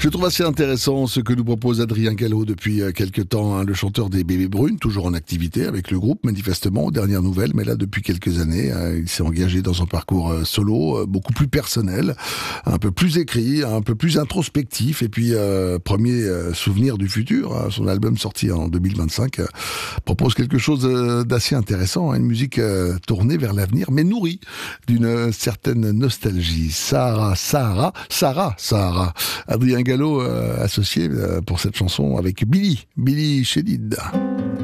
Je trouve assez intéressant ce que nous propose Adrien Gallo depuis quelque temps, le chanteur des Bébés Brunes, toujours en activité avec le groupe, manifestement, aux dernières nouvelles, mais là depuis quelques années, il s'est engagé dans un parcours solo, beaucoup plus personnel, un peu plus écrit, un peu plus introspectif, et puis premier souvenir du futur, son album sorti en 2025, propose quelque chose d'assez intéressant, une musique tournée vers l'avenir, mais nourrie d'une certaine nostalgie. Sahara. Adrien Gallo associé pour cette chanson avec Billy Chedid.